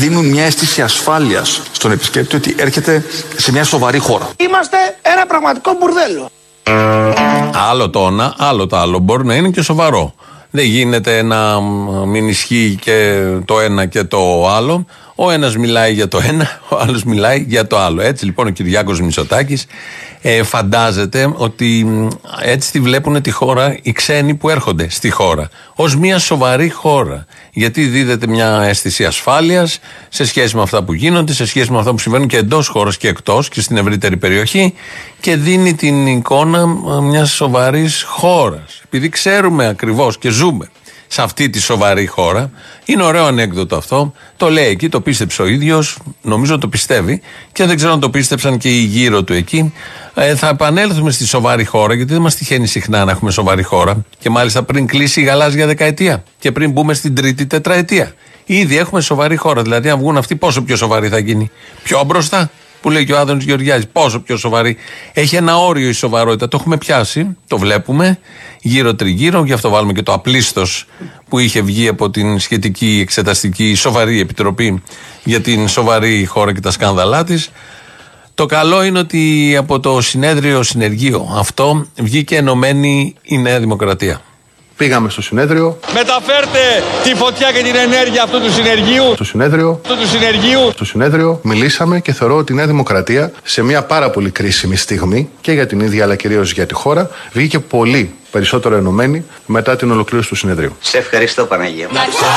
δίνουν μια αίσθηση ασφάλειας στον επισκέπτη ότι έρχεται σε μια σοβαρή χώρα. Είμαστε ένα πραγματικό μπουρδέλο. Άλλο το ένα, άλλο το άλλο. Μπορεί να είναι και σοβαρό. Δεν γίνεται να μην ισχύει και το ένα και το άλλο. Ο ένας μιλάει για το ένα, ο άλλος μιλάει για το άλλο. Έτσι λοιπόν ο Κυριάκος Μητσοτάκης φαντάζεται ότι έτσι τη βλέπουν τη χώρα οι ξένοι που έρχονται στη χώρα. Ως μια σοβαρή χώρα. Γιατί δίδεται μια αίσθηση ασφάλειας σε σχέση με αυτά που γίνονται, σε σχέση με αυτά που συμβαίνουν και εντός χώρας και εκτός και στην ευρύτερη περιοχή, και δίνει την εικόνα μιας σοβαρής χώρας. Επειδή ξέρουμε ακριβώς και ζούμε σε αυτή τη σοβαρή χώρα. Είναι ωραίο ανέκδοτο αυτό. Το λέει εκεί, το πίστεψε ο ίδιος, νομίζω το πιστεύει, και δεν ξέρω αν το πίστεψαν και οι γύρω του εκεί. Θα επανέλθουμε στη σοβαρή χώρα, γιατί δεν μας τυχαίνει συχνά να έχουμε σοβαρή χώρα, και μάλιστα πριν κλείσει η γαλάζια δεκαετία και πριν μπούμε στην τρίτη τετραετία. Ήδη έχουμε σοβαρή χώρα. Δηλαδή, αν βγουν αυτοί, πόσο πιο σοβαρή θα γίνει? Πιο μπροστά, που λέει και ο Άδωνης Γεωργιάδης, πόσο πιο σοβαρή. Έχει ένα όριο η σοβαρότητα. Το έχουμε πιάσει, το βλέπουμε γύρω-τριγύρω. Γι' αυτό βάλουμε και το απλίστος που είχε βγει από την σχετική εξεταστική σοβαρή επιτροπή για την σοβαρή χώρα και τα σκάνδαλά της. Το καλό είναι ότι από το συνεργείο αυτό βγήκε ενωμένη η Νέα Δημοκρατία. Πήγαμε στο συνέδριο. Μεταφέρτε τη φωτιά και την ενέργεια αυτού του συνεργείου. Στο συνέδριο μιλήσαμε και θεωρώ ότι η Νέα Δημοκρατία σε μια πάρα πολύ κρίσιμη στιγμή και για την ίδια αλλά κυρίως για τη χώρα βγήκε πολύ περισσότερο ενωμένη μετά την ολοκλήρωση του συνεδρίου. Σε ευχαριστώ, Παναγία.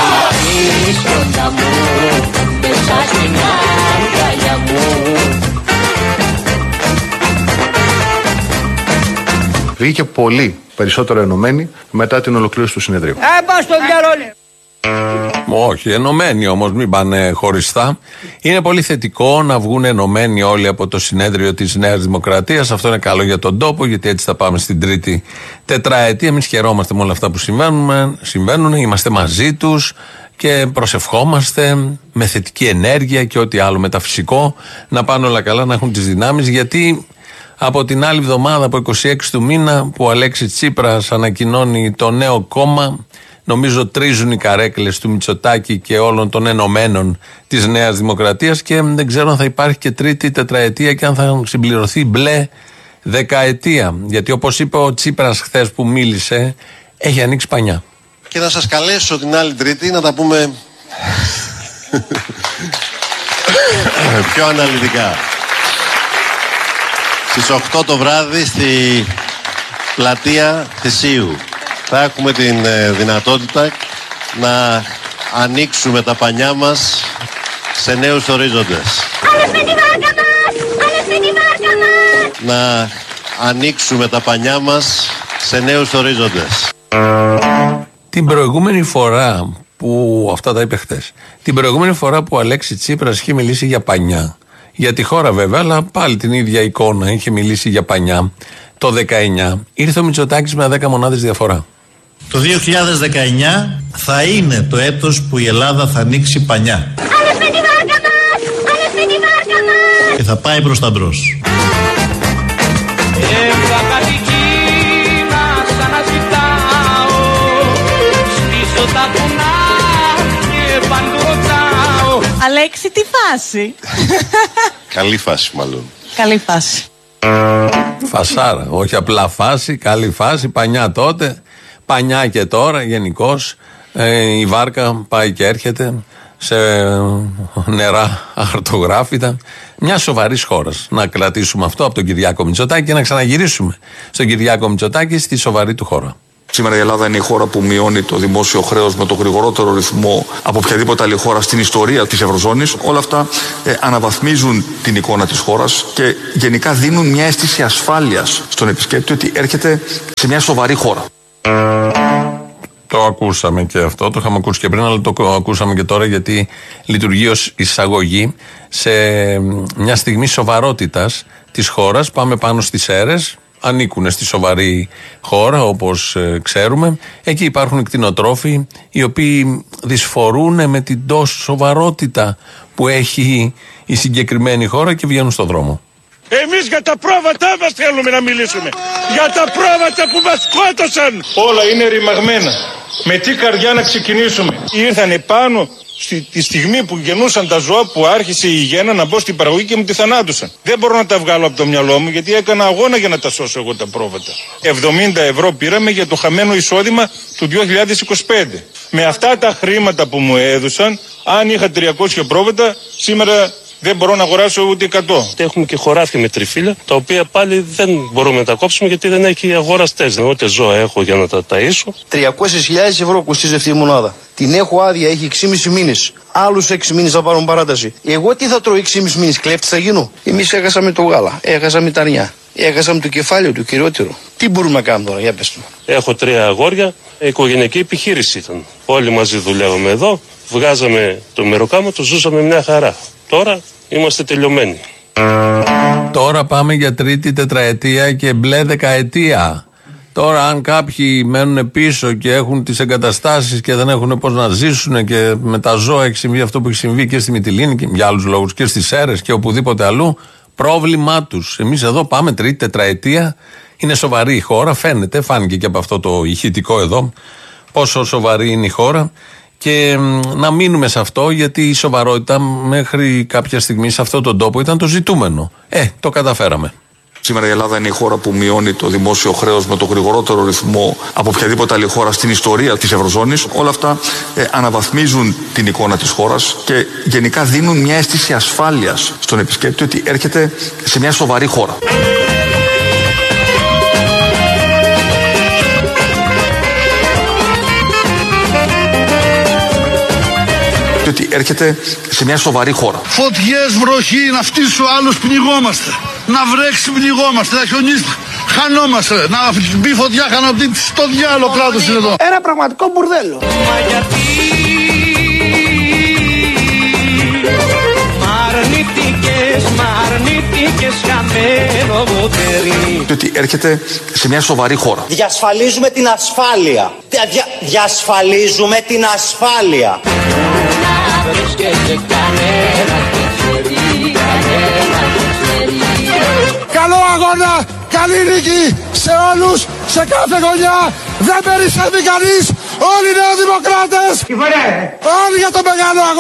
Βγήκε πολύ περισσότερο ενωμένη μετά την ολοκλήρωση του συνεδρίου. Πας στον διαρρόλιο. Όχι, ενωμένοι όμως, μην πάνε χωριστά. Είναι πολύ θετικό να βγουν ενωμένοι όλοι από το συνέδριο της Νέας Δημοκρατίας. Αυτό είναι καλό για τον τόπο, γιατί έτσι θα πάμε στην τρίτη τετραετία. Εμείς χαιρόμαστε με όλα αυτά που συμβαίνουν, είμαστε μαζί τους και προσευχόμαστε με θετική ενέργεια και ό,τι άλλο μεταφυσικό, να πάνε όλα καλά, να έχουν τις δυνάμεις, γιατί από την άλλη εβδομάδα, από 26 του μήνα, που ο Αλέξης Τσίπρας ανακοινώνει το νέο κόμμα, νομίζω τρίζουν οι καρέκλες του Μητσοτάκη και όλων των ενωμένων της Νέας Δημοκρατίας, και δεν ξέρω αν θα υπάρχει και τρίτη τετραετία και αν θα συμπληρωθεί μπλε δεκαετία. Γιατί όπως είπε ο Τσίπρας χθες που μίλησε, έχει ανοίξει πανιά. Και θα σας καλέσω την άλλη Τρίτη να τα πούμε πιο αναλυτικά. Στις 8 το βράδυ στη πλατεία Θησίου θα έχουμε την δυνατότητα να ανοίξουμε τα πανιά μας σε νέους ορίζοντες. Να ανοίξουμε τα πανιά μας σε νέους ορίζοντες. Την προηγούμενη φορά που, αυτά τα είπε χθες, την προηγούμενη φορά που ο Αλέξης Τσίπρας είχε μιλήσει για πανιά, για τη χώρα βέβαια, αλλά πάλι την ίδια εικόνα, είχε μιλήσει για πανιά, το 19, ήρθε ο Μητσοτάκης με 10 μονάδες διαφορά. Το 2019 θα είναι το έτος που η Ελλάδα θα ανοίξει πανιά. Και θα πάει προς τα μπρος. Αλέξη, τι φάση? Καλή φάση μάλλον. Καλή φάση. Φασάρα, όχι απλά φάση, καλή φάση, πανιά τότε, πανιά και τώρα γενικώς. Η βάρκα πάει και έρχεται σε νερά αχαρτογράφητα μια σοβαρή χώρα. Να κρατήσουμε αυτό από τον Κυριάκο Μητσοτάκη και να ξαναγυρίσουμε στον Κυριάκο Μητσοτάκη στη σοβαρή του χώρα. Σήμερα η Ελλάδα είναι η χώρα που μειώνει το δημόσιο χρέος με το γρηγορότερο ρυθμό από οποιαδήποτε άλλη χώρα στην ιστορία της Ευρωζώνης. Όλα αυτά αναβαθμίζουν την εικόνα της χώρας και γενικά δίνουν μια αίσθηση ασφάλειας στον επισκέπτη ότι έρχεται σε μια σοβαρή χώρα. Το ακούσαμε και αυτό, το είχαμε ακούσει και πριν, αλλά το ακούσαμε και τώρα, γιατί λειτουργεί ως εισαγωγή σε μια στιγμή σοβαρότητας της χώρας. Πάμε πάνω στις αίρες, ανήκουν στη σοβαρή χώρα όπως ξέρουμε. Εκεί υπάρχουν κτηνοτρόφοι οι οποίοι δυσφορούν με την τόσο σοβαρότητα που έχει η συγκεκριμένη χώρα και βγαίνουν στον δρόμο. Εμείς για τα πρόβατά μας θέλουμε να μιλήσουμε. Για τα πρόβατα που μας σκότωσαν. Όλα είναι ρημαγμένα. Με τι καρδιά να ξεκινήσουμε? Ήρθανε πάνω Τη στιγμή που γεννούσαν τα ζώα, που άρχισε η γέννα να μπω στην παραγωγή και μου τη θανάτουσαν. Δεν μπορώ να τα βγάλω από το μυαλό μου, γιατί έκανα αγώνα για να τα σώσω εγώ τα πρόβατα. 70 ευρώ πήραμε για το χαμένο εισόδημα του 2025. Με αυτά τα χρήματα που μου έδωσαν, αν είχα 300 πρόβατα, σήμερα δεν μπορώ να αγοράσω ούτε 100. Έχουμε και χωράφια με τριφύλια, τα οποία πάλι δεν μπορούμε να τα κόψουμε γιατί δεν έχει αγοραστές. Ούτε ζώα έχω για να τα ταΐσω. 300.000 ευρώ κοστίζει αυτή η μονάδα. Την έχω άδεια, έχει 6,5 μήνες. Άλλους 6 μήνες θα πάρουν παράταση. Εγώ τι θα τρώω 6,5 μήνες, κλέφτης θα γίνω. Εμείς έχασαμε το γάλα, έχασαμε τα αρνιά, έχασαμε το κεφάλαιο του κυριότερο. Τι μπορούμε να κάνουμε τώρα, για πες μου. Έχω 3 αγόρια, οικογενειακή επιχείρηση ήταν. Όλοι μαζί δουλεύαμε εδώ, βγάζαμε το μεροκάματο, ζούσαμε μια χαρά. Τώρα είμαστε τελειωμένοι. Τώρα πάμε για τρίτη τετραετία και μπλε δεκαετία. Τώρα αν κάποιοι μένουν πίσω και έχουν τις εγκαταστάσεις και δεν έχουν πώς να ζήσουν και με τα ζώα έχει συμβεί αυτό που έχει συμβεί και στη Μυτιλήνη και για άλλους λόγους και στις Σέρρες και οπουδήποτε αλλού, πρόβλημά τους. Εμείς εδώ πάμε τρίτη τετραετία, είναι σοβαρή η χώρα, φάνηκε και από αυτό το ηχητικό εδώ πόσο σοβαρή είναι η χώρα. Και να μείνουμε σε αυτό, γιατί η σοβαρότητα μέχρι κάποια στιγμή σε αυτόν τον τόπο ήταν το ζητούμενο. Το καταφέραμε. Σήμερα η Ελλάδα είναι η χώρα που μειώνει το δημόσιο χρέος με το γρηγορότερο ρυθμό από οποιαδήποτε άλλη χώρα στην ιστορία της Ευρωζώνης. Όλα αυτά αναβαθμίζουν την εικόνα της χώρας και γενικά δίνουν μια αίσθηση ασφάλειας στον επισκέπτη ότι έρχεται σε μια σοβαρή χώρα. Ότι έρχεται σε μια σοβαρή χώρα. Φωτιές, βροχή, να φτύσει ο άλλος, πνιγόμαστε. Να βρέξει, πνιγόμαστε. Να χιονίσει, χανόμαστε. Να μπει φωτιά, χανόμαστε. Στο διάλο κράτος είναι εδώ. Ένα πραγματικό μπουρδέλο. Μα γιατί μ' αρνητικές χαμένο μοντέρι. Ότι έρχεται σε μια σοβαρή χώρα. Διασφαλίζουμε την ασφάλεια. Διασφαλίζουμε την ασφάλεια. Καλό αγώνα, καλή νίκη σε όλους, σε κάθε γωνιά. Δεν περισσεύει κανείς, όλοι οι νεοδημοκράτες. Όλοι για το μεγάλο αγώνα.